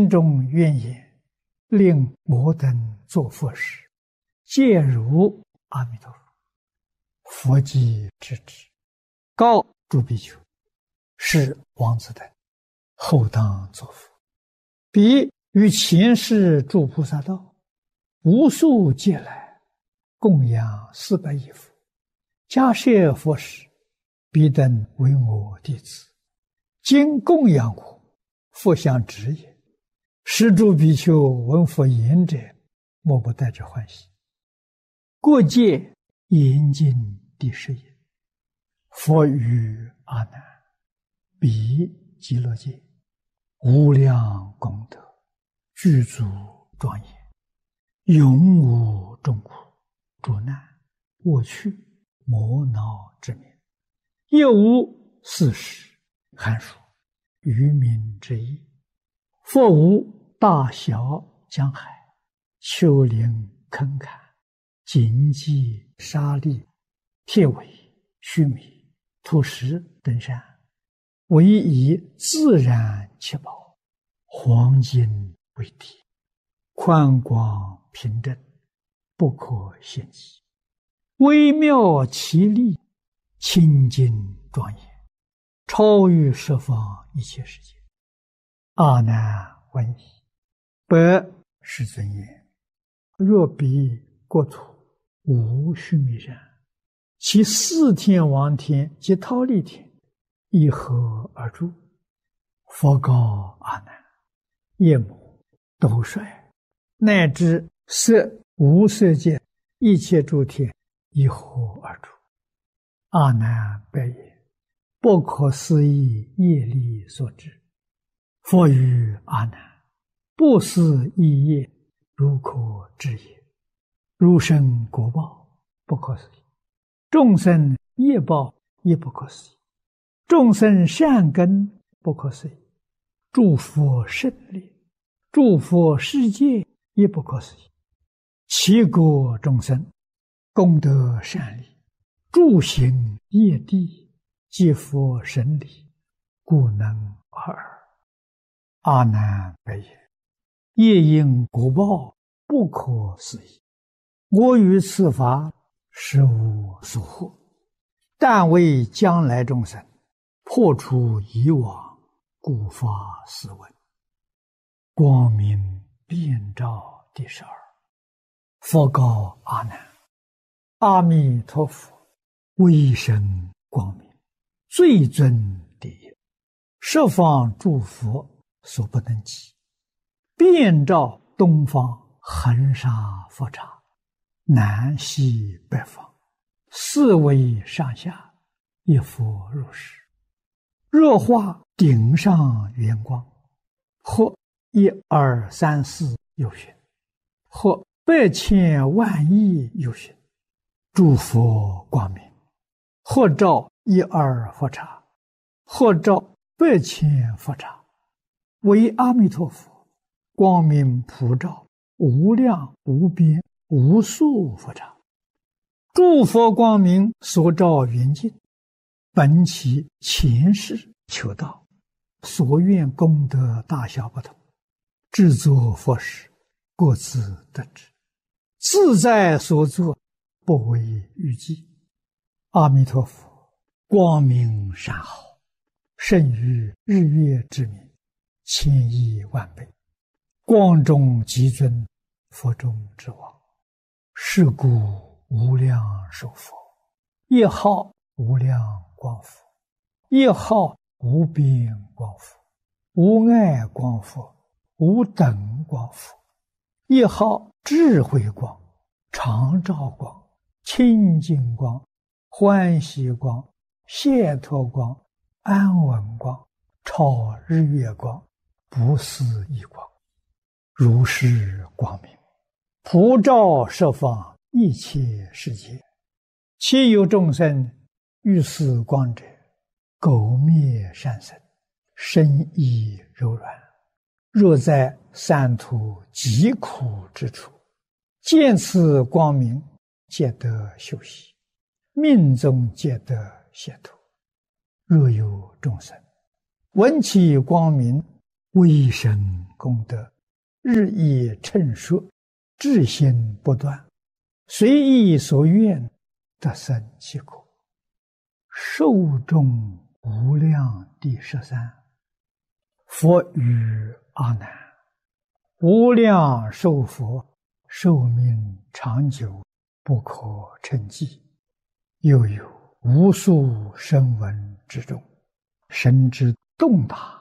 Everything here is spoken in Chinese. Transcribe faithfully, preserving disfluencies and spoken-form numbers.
心中愿言，令我等作佛时，皆如阿弥陀佛。佛即知之，告诸比丘：是王子等，后当作佛。彼于前世诸菩萨道，无数劫来，供养四百亿佛。迦叶佛时，彼等为我弟子，今供养我，佛相知也。是诸比丘闻佛言者，莫不带着欢喜。过界严禁第十也。佛语阿难：彼极乐界，无量功德，具足庄严，永无众苦、诸难、恶趣、魔恼之名，亦无四时、寒暑、愚民之意。佛无大小江海、丘陵坑坎、荆棘沙砾、铁苇须弥、土石等山，唯以自然七宝，黄金为底，宽广平正，不可限计，微妙奇丽，清净庄严，超越十方一切世界。阿难闻已，白世尊言：若彼国土无须弥山，其四天王天及忉利天，一合而住。佛告阿难：夜母、斗率，乃至色无色界一切诸天，一合而住。阿难白言：不可思议业力所致。佛语阿难：不思议业，如可知也。如生果报，不可思议；众生业报，亦不可思议；众生善根，不可思议；诸佛胜利，诸佛世界，亦不可思议。其国众生，功德善利，诸行业地，即佛神理，故能尔。阿难白言：业因果报，不可思议。我于此法，实无所获，但为将来众生破除以往，故发斯文。光明遍照第十二。佛告阿难：阿弥陀佛威神光明，最尊第一，十方诸佛所不能及，遍照东方恒沙佛刹，南西北方，四维上下，一佛如是。若化顶上圆光，或一二三四有寻，或百千万亿有寻，诸佛光明，或照一二佛刹，或照百千佛刹，为阿弥陀佛光明普照无量无边无数佛刹。诸佛光明所照圆净，本其前世求道，所愿功德大小不同，制作佛时，各自得知，自在所作，不为预计。阿弥陀佛光明善好，胜于日月之明，千亿万倍，光中极尊，佛中之王。是故无量寿佛，一号无量光佛，一号无边光佛，无碍光佛，无等光佛，一号智慧光，常照光，清净光，欢喜光，解脱光，安稳光，超日月光，不思议光。如是光明普照十方一切世界，其有众生遇此光者，苟灭善生，身意柔软。若在三途极苦之处，见此光明，皆得休息，命中皆得解脱。若有众生闻其光明，威神功德，日益称说，至心不断，随意所愿，得生其果。寿终无量第十三。佛语阿难：无量寿佛，寿命长久，不可称计。又有无数声闻之中，神之洞达，